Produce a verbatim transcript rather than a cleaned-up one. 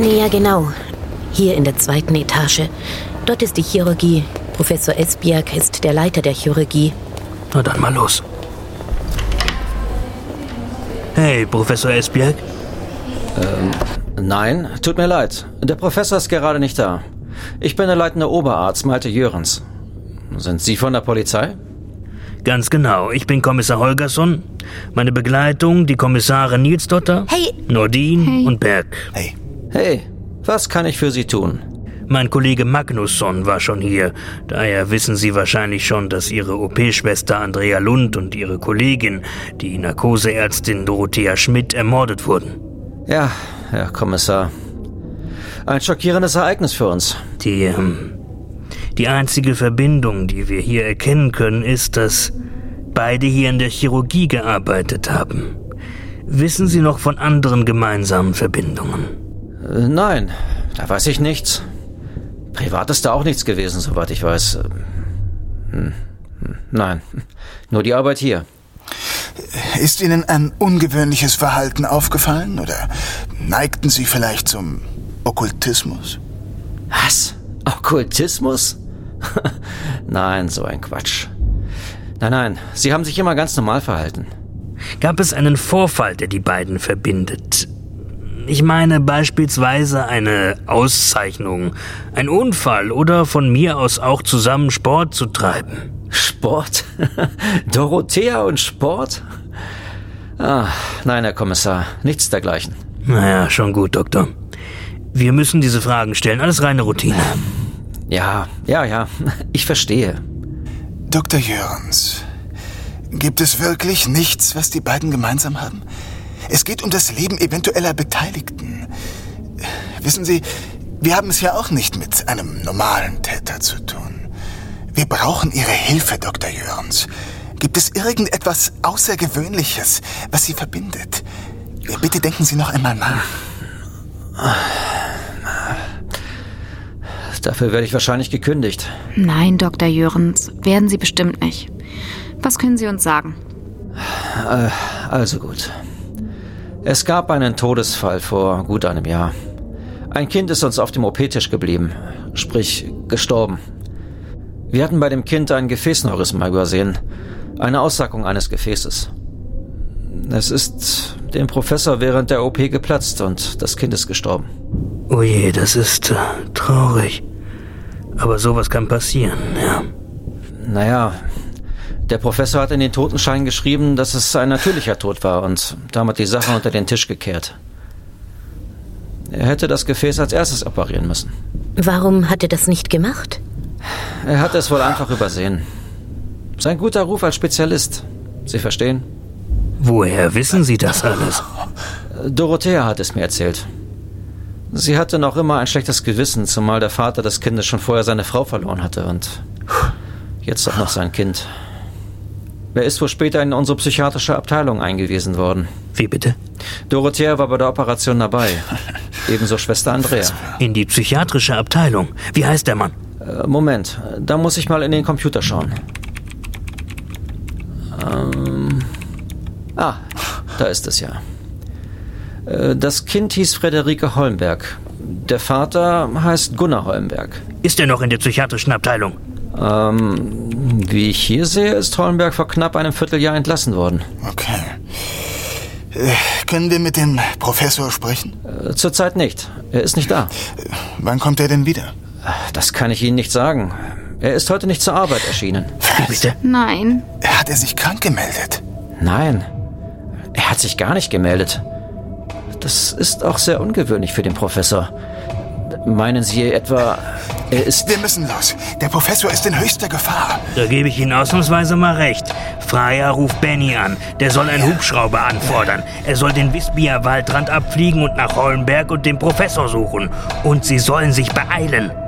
Ja, genau. Hier in der zweiten Etage. Dort ist die Chirurgie. Professor Esbjerg ist der Leiter der Chirurgie. Na dann mal los. Hey, Professor Esbjerg? Ähm, nein, tut mir leid. Der Professor ist gerade nicht da. Ich bin der leitende Oberarzt Malte Jörens. Sind Sie von der Polizei? Ganz genau. Ich bin Kommissar Holgersson. Meine Begleitung, die Kommissare Nilsdotter, hey. Nordin hey. und Berg. Hey. Hey, was kann ich für Sie tun? Mein Kollege Magnusson war schon hier. Daher wissen Sie wahrscheinlich schon, dass Ihre O P-Schwester Andrea Lund und Ihre Kollegin, die Narkoseärztin Dorothea Schmidt, ermordet wurden. Ja, Herr Kommissar. Ein schockierendes Ereignis für uns. Die, ähm, die einzige Verbindung, die wir hier erkennen können, ist, dass beide hier in der Chirurgie gearbeitet haben. Wissen Sie noch von anderen gemeinsamen Verbindungen? Äh, nein, da weiß ich nichts. Privat ist da auch nichts gewesen, soweit ich weiß. Hm, nein, nur die Arbeit hier. Ist Ihnen ein ungewöhnliches Verhalten aufgefallen oder neigten Sie vielleicht zum Okkultismus? Was? Okkultismus? Nein, so ein Quatsch. Nein, nein, Sie haben sich immer ganz normal verhalten. Gab es einen Vorfall, der die beiden verbindet? Ich meine beispielsweise eine Auszeichnung, ein Unfall oder von mir aus auch zusammen Sport zu treiben. Sport? Dorothea und Sport? Ah, nein, Herr Kommissar, nichts dergleichen. Naja, schon gut, Doktor. Wir müssen diese Fragen stellen, alles reine Routine. Ja, ja, ja, ich verstehe. Doktor Jörens, gibt es wirklich nichts, was die beiden gemeinsam haben? Es geht um das Leben eventueller Beteiligten. Wissen Sie, wir haben es ja auch nicht mit einem normalen Täter zu tun. Wir brauchen Ihre Hilfe, Doktor Jörens. Gibt es irgendetwas Außergewöhnliches, was Sie verbindet? Bitte denken Sie noch einmal nach. Dafür werde ich wahrscheinlich gekündigt. Nein, Doktor Jörens, werden Sie bestimmt nicht. Was können Sie uns sagen? Äh, also gut. Es gab einen Todesfall vor gut einem Jahr. Ein Kind ist uns auf dem O P-Tisch geblieben, sprich gestorben. Wir hatten bei dem Kind ein Gefäßneurysma übersehen, eine Aussackung eines Gefäßes. Es ist dem Professor während der O P geplatzt und das Kind ist gestorben. Oh je, das ist äh, traurig. Aber sowas kann passieren, ja. Naja, der Professor hat in den Totenschein geschrieben, dass es ein natürlicher Tod war und damit die Sache unter den Tisch gekehrt. Er hätte das Gefäß als erstes operieren müssen. Warum hat er das nicht gemacht? Er hat es wohl einfach übersehen. Sein guter Ruf als Spezialist. Sie verstehen? Woher wissen Sie das alles? Dorothea hat es mir erzählt. Sie hatte noch immer ein schlechtes Gewissen, zumal der Vater des Kindes schon vorher seine Frau verloren hatte und jetzt auch noch sein Kind. Er ist wohl später in unsere psychiatrische Abteilung eingewiesen worden. Wie bitte? Dorothea war bei der Operation dabei. Ebenso Schwester Andrea. In die psychiatrische Abteilung? Wie heißt der Mann? Äh, Moment, da muss ich mal in den Computer schauen. Ähm... Ah, da ist es ja. Äh, das Kind hieß Friederike Holmberg. Der Vater heißt Gunnar Holmberg. Ist er noch in der psychiatrischen Abteilung? Ähm, wie ich hier sehe, ist Holmberg vor knapp einem Vierteljahr entlassen worden. Okay. Äh, können wir mit dem Professor sprechen? Äh, zurzeit nicht. Er ist nicht da. Äh, wann kommt er denn wieder? Das kann ich Ihnen nicht sagen. Er ist heute nicht zur Arbeit erschienen. Wie bitte? Nein. Hat er sich krank gemeldet? Nein. Er hat sich gar nicht gemeldet. Das ist auch sehr ungewöhnlich für den Professor. Meinen Sie etwa, er ist... Wir müssen los. Der Professor ist in höchster Gefahr. Da gebe ich Ihnen ausnahmsweise mal recht. Freya ruft Benny an. Der soll einen Hubschrauber anfordern. Er soll den Wisbier Waldrand abfliegen und nach Holmberg und den Professor suchen. Und Sie sollen sich beeilen.